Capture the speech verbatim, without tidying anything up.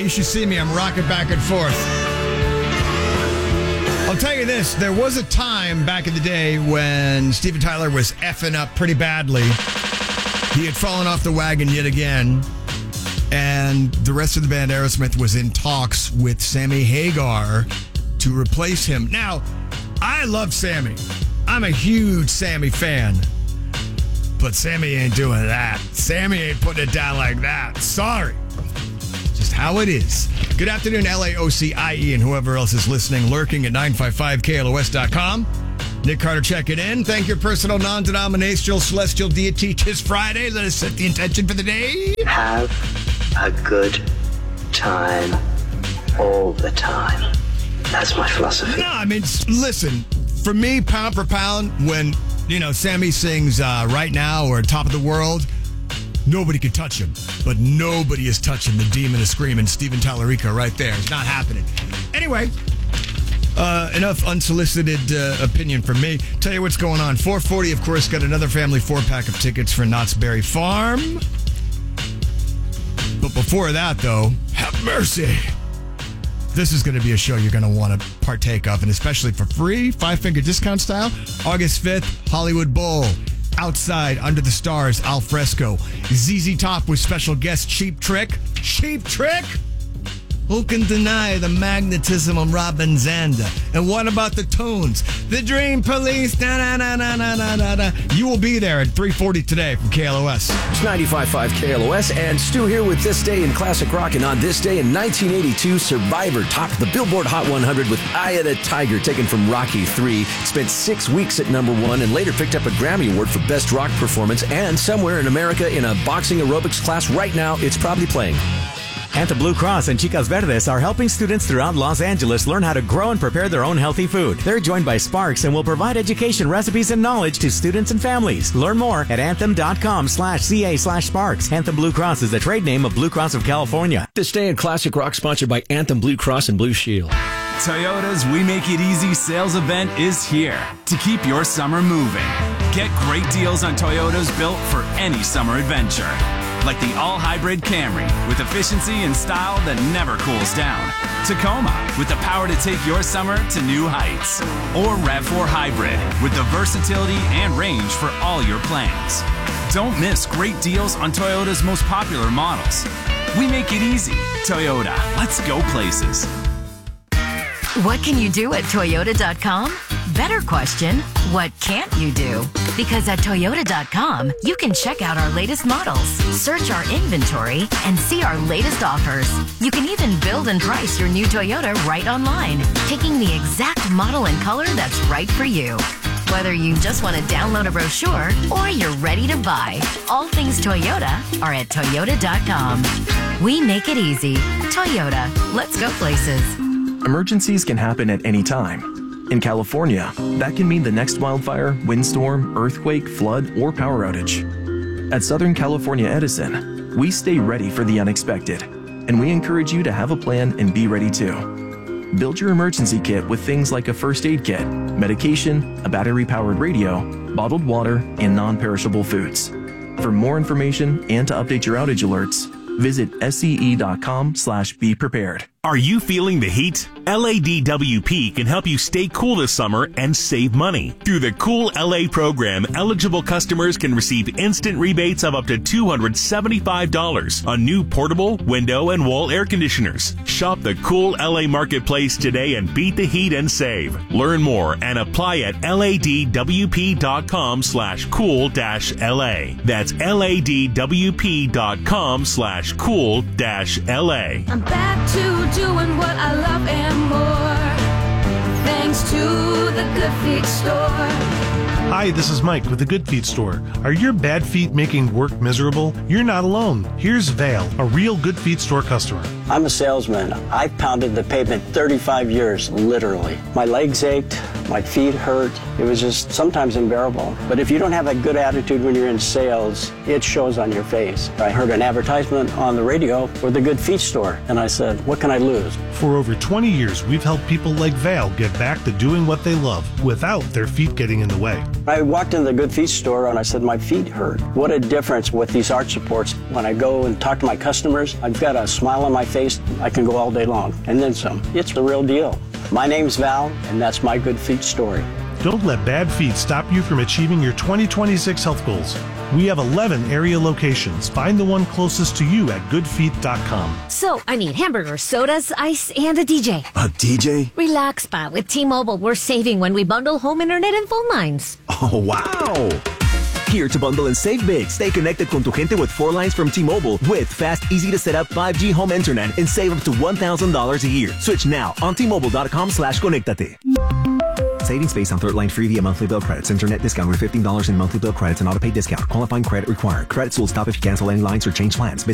You should see me. I'm rocking back and forth. I'll tell you this. There was a time back in the day when Steven Tyler was effing up pretty badly. He had fallen off the wagon yet again. And the rest of the band, Aerosmith, was in talks with Sammy Hagar to replace him. Now, I love Sammy. I'm a huge Sammy fan. But Sammy ain't doing that. Sammy ain't putting it down like that. Sorry. Just how it is. Good afternoon, L A O C I E, and whoever else is listening, lurking at nine five five K L O S dot com. Nick Carter checking in. Thank your personal, non-denominational, celestial deity. 'Tis Friday. Let us set the intention for the day. Have a good time all the time. That's my philosophy. No, I mean, listen, for me, pound for pound, when, you know, Sammy sings uh, Right Now or Top of the World, nobody can touch him. But nobody is touching the Demon of Screaming, Steven Tallarico right there. It's not happening. Anyway, uh, enough unsolicited uh, opinion from me. Tell you what's going on. four forty, of course, got another family four-pack of tickets for Knott's Berry Farm. But before that, though, have mercy. This is going to be a show you're going to want to partake of, and especially for free, five-finger discount style. August fifth, Hollywood Bowl. Outside, under the stars, al fresco. Z Z Top with special guest Cheap Trick. Cheap Trick? Who can deny the magnetism of Robin Zander? And what about the tunes? The Dream Police, na na na na na na na na. You will be there at three forty today from K L O S. It's ninety-five point five K L O S, and Stu here with This Day in Classic Rock. And on this day in nineteen eighty-two, Survivor topped the Billboard Hot one hundred with Eye of the Tiger, taken from Rocky three. Spent six weeks at number one and later picked up a Grammy Award for Best Rock Performance. And somewhere in America, in a boxing aerobics class right now, it's probably playing. Anthem Blue Cross and Chicas Verdes are helping students throughout Los Angeles learn how to grow and prepare their own healthy food. They're joined by Sparks and will provide education, recipes, and knowledge to students and families. Learn more at anthem.com slash CA slash Sparks. Anthem Blue Cross is the trade name of Blue Cross of California. This Day in Classic Rock, sponsored by Anthem Blue Cross and Blue Shield. Toyota's We Make It Easy sales event is here to keep your summer moving. Get great deals on Toyotas built for any summer adventure. Like the all-hybrid Camry with efficiency and style that never cools down. Tacoma with the power to take your summer to new heights. Or RAV four Hybrid with the versatility and range for all your plans. Don't miss great deals on Toyota's most popular models. We make it easy. Toyota, let's go places. What can you do at Toyota dot com? Better question, what can't you do? Because at Toyota dot com, you can check out our latest models, search our inventory, and see our latest offers. You can even build and price your new Toyota right online, picking the exact model and color that's right for you. Whether you just want to download a brochure or you're ready to buy, all things Toyota are at Toyota dot com. We make it easy. Toyota, let's go places. Emergencies can happen at any time. In California, that can mean the next wildfire, windstorm, earthquake, flood, or power outage. At Southern California Edison, we stay ready for the unexpected, and we encourage you to have a plan and be ready too. Build your emergency kit with things like a first aid kit, medication, a battery-powered radio, bottled water, and non-perishable foods. For more information and to update your outage alerts, visit scE.com slash be prepared. Are you feeling the heat? L A D W P can help you stay cool this summer and save money. Through the Cool L A program, eligible customers can receive instant rebates of up to two hundred seventy-five dollars on new portable, window, and wall air conditioners. Shop the Cool L A Marketplace today and beat the heat and save. Learn more and apply at ladwp.com slash cool dash LA. That's ladwp.com slash cool dash LA. I'm back to doing what I love and more, thanks to the Good Feet Store. Hi, this is Mike with the Good Feet Store. Are your bad feet making work miserable? You're not alone. Here's Vale, a real Good Feet Store customer. I'm a salesman. I've pounded the pavement thirty-five years, literally. My legs ached, my feet hurt. It was just sometimes unbearable. But if you don't have a good attitude when you're in sales, it shows on your face. I heard an advertisement on the radio for the Good Feet Store, and I said, what can I lose? For over twenty years, we've helped people like Val get back to doing what they love without their feet getting in the way. I walked in the Good Feet Store and I said, my feet hurt. What a difference with these arch supports. When I go and talk to my customers, I've got a smile on my face. face, I can go all day long, and then some. It's the real deal. My name's Val, and that's my Good Feet story. Don't let bad feet stop you from achieving your twenty twenty-six health goals. We have eleven area locations. Find the one closest to you at good feet dot com. So, I need hamburgers, sodas, ice, and a D J. A D J? Relax, Pa. With T-Mobile, we're saving when we bundle home internet and phone lines. Oh, wow! Here to bundle and save big. Stay connected con tu gente with four lines from T-Mobile with fast, easy to set up five G home internet and save up to one thousand dollars a year. Switch now on T Mobile dot com slash conectate. Savings based on third line free via monthly bill credits. Internet discount with fifteen dollars in monthly bill credits and auto pay discount. Qualifying credit required. Credits will stop if you cancel any lines or change plans.